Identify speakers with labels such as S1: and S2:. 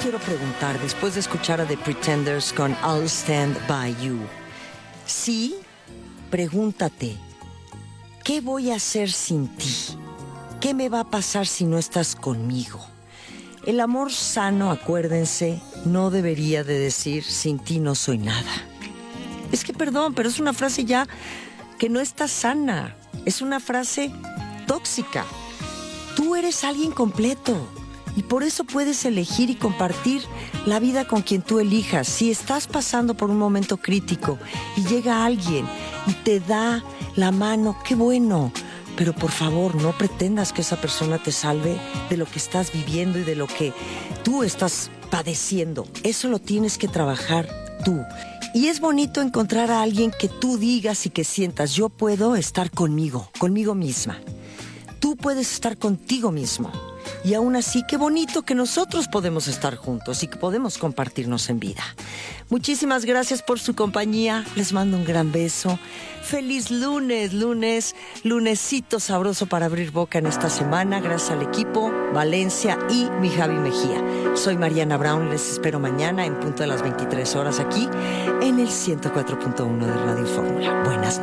S1: quiero preguntar, después de escuchar a The Pretenders con I'll Stand By You, sí, pregúntate, ¿qué voy a hacer sin ti? ¿Qué me va a pasar si no estás conmigo? El amor sano, acuérdense, no debería de decir sin ti no soy nada. Es que perdón, pero es una frase ya que no está sana. Es una frase tóxica. Tú eres alguien completo y por eso puedes elegir y compartir la vida con quien tú elijas. Si estás pasando por un momento crítico y llega alguien y te da la mano, qué bueno. Pero por favor, no pretendas que esa persona te salve de lo que estás viviendo y de lo que tú estás padeciendo. Eso lo tienes que trabajar tú. Y es bonito encontrar a alguien que tú digas y que sientas, yo puedo estar conmigo misma. Tú puedes estar contigo mismo. Y aún así, qué bonito que nosotros podemos estar juntos y que podemos compartirnos en vida. Muchísimas gracias por su compañía. Les mando un gran beso. Feliz lunesito sabroso para abrir boca en esta semana. Gracias al equipo, Valencia y mi Javi Mejía. Soy Mariana Brown. Les espero mañana en punto de las 23 horas aquí en el 104.1 de Radio Fórmula. Buenas noches.